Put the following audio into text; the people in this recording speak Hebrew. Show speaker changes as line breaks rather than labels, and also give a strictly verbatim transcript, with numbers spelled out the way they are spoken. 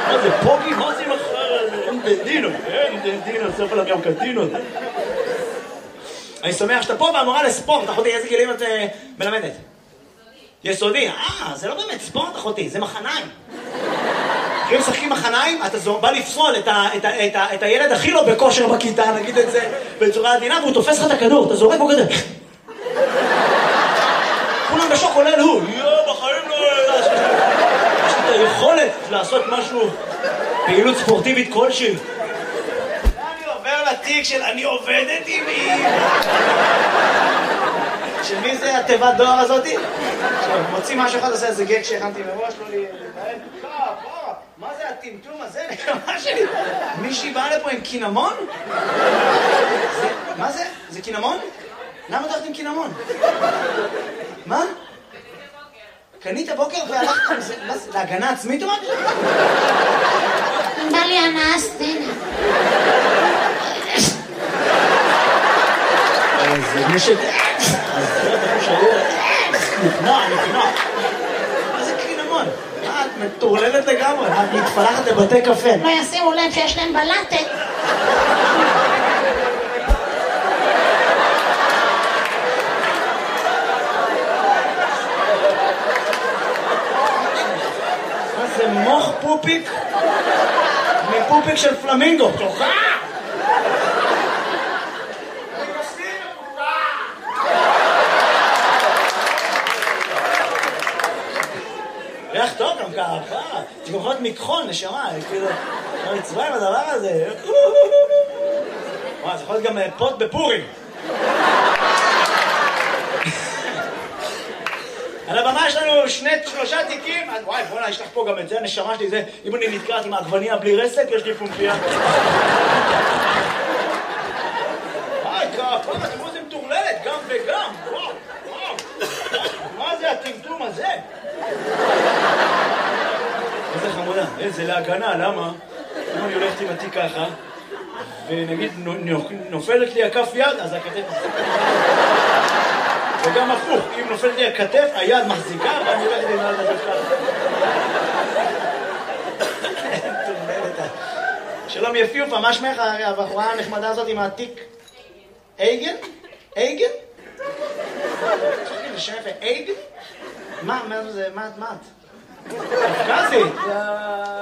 מה זה פוגי? מה זה מחר? אין דדינו, אין דדינו, סוף עליו גם קטינו. אני שמח שאתה פה והמורה לספורט, אחותי, איזה גילים את מלמדת? יסודי. אה, זה לא באמת ספורט, אחותי, זה מחניים. אם משחקים מחניים, אתה בא לפסול את הילד הכי לא בכושר בכיתה, נגיד את זה בצורה עדינה, והוא תופס לך את הכדור, אתה זורק בו כזה. כולם בשוק, כולל הוא. יואו, בחיים לא... יש לי את היכולת לעשות משהו, פעילות ספורטיבית כלשהי. אני עובר לתיק של אני עובדת עם מי. של מי זה התיבת דואר הזאתי? מוציא משהו אחד, עושה איזה גג שהכנתי מראש, לא לי... מה זה הטמטום הזה? נקמה שלי. מישהי באה לפה עם קינמון? מה זה? זה קינמון? למה הולכת עם קינמון? מה? קנית בוקר והלכת עם זה? מה זה? להגנה עצמית או משהו?
בא לי הנאה סצנה.
זה מישהו... אז זה אתה חושב נקנוע, נקנוע. מה זה קינמון? מה, את מטורללת לגמרי? את מתפלחת לבתי קפה.
לא ישימו לב שיש להם בלטת.
מה זה מוח פופיק? מפופיק של פלמינגו. תוכה! ריח טוב גם ככה, תגוחות מכחול, נשמה, כאילו, לא מצווה עם הדבר הזה. וואי, זה יכול להיות גם פוט בפורים. על הבמה יש לנו שני, שלושה תיקים, וואי, בוא'נה, יש לך פה גם את זה, הנשמה שלי זה, אם אני נתקעת עם העגבניה בלי רסק, יש לי פומפיה. וואי, כפה, תראו זה מטורללת, גם וגם, וואו, וואו. מה זה הטמטום הזה? איזה חמודה, איזה להגנה, למה? אם אני הולכת עם התיק ככה, ונגיד נופלת לי הכף יד, אז הכתף מחזיקה. וגם הפוך, אם נופלת לי הכתף, היד מחזיקה, ואני הולכת עם יד ככה. שלום יפיופה, מה שמך הבחורה הנחמדה הזאת עם התיק? אייגן? אייגן? זה שם יפה, אייגן? מה, מה זה, מה את? מה את? קפקזית!